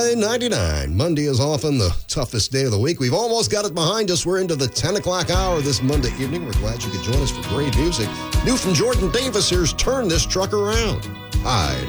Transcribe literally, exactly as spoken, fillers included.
nine ninety-nine. Monday is often the toughest day of the week. We've almost got it behind us. We're into the ten o'clock hour this Monday evening. We're glad you could join us for great music. New from Jordan Davis, here's Turn This Truck Around. Hi.